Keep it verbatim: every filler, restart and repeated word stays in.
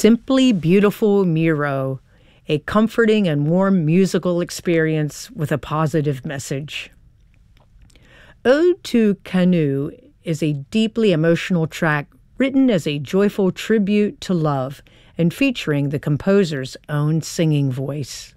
Simply Beautiful Miro, a comforting and warm musical experience with a positive message. Ode to Canoe is a deeply emotional track written as a joyful tribute to love and featuring the composer's own singing voice.